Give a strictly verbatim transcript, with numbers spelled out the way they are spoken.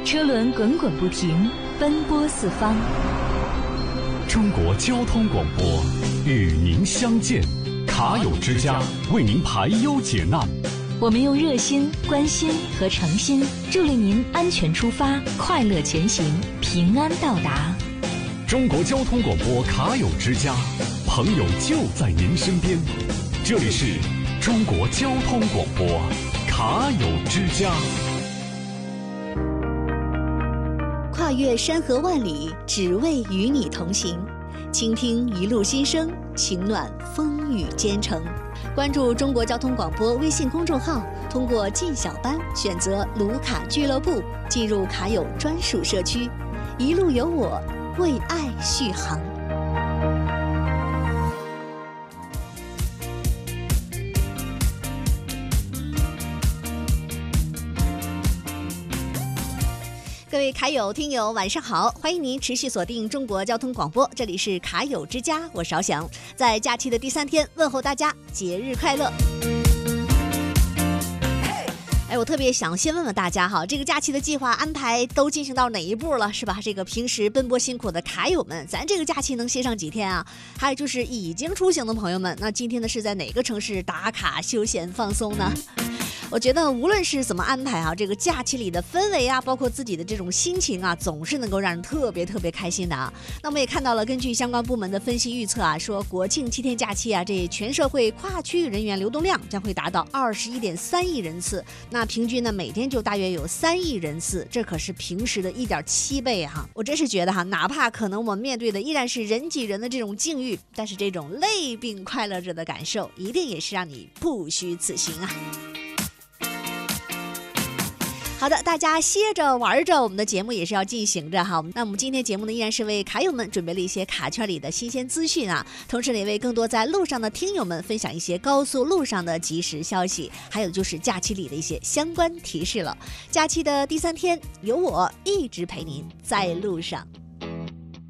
车轮滚滚不停，奔波四方。 中国交通广播与您相见，卡友之家为您排忧解难。 我们用热心、关心和诚心，助力您安全出发，快乐前行，平安到达。 中国交通广播卡友之家，朋友就在您身边。这里是中国交通广播卡友之家。 跨越山河万里，只为与你同行。倾听一路心声，情暖风雨兼程。关注中国交通广播微信公众号，通过进小班选择卢卡俱乐部，进入卡友专属社区。一路有我，为爱续航。各位卡友听友晚上好，欢迎您持续锁定中国交通广播，这里是卡友之家，我是翱翔，在假期的第三天问候大家节日快乐。哎，我特别想先问问大家哈，这个假期的计划安排都进行到哪一步了，是吧？这个平时奔波辛苦的卡友们，咱这个假期能歇上几天啊？还有就是已经出行的朋友们，那今天呢是在哪个城市打卡休闲放松呢？我觉得无论是怎么安排啊，这个假期里的氛围啊，包括自己的这种心情啊，总是能够让人特别特别开心的啊。那我们也看到了，根据相关部门的分析预测啊，说国庆七天假期啊，这全社会跨区域人员流动量将会达到二十一点三亿人次，那平均呢每天就大约有三亿人次，这可是平时的一点七倍哈。我真是觉得哈，哪怕可能我们面对的依然是人挤人的这种境遇，但是这种累并快乐着的感受，一定也是让你不虚此行啊。好的，大家歇着玩着，我们的节目也是要进行着哈。那我们今天节目呢，依然是为卡友们准备了一些卡圈里的新鲜资讯啊，同时也为更多在路上的听友们分享一些高速路上的即时消息，还有就是假期里的一些相关提示了。假期的第三天，有我一直陪您在路上。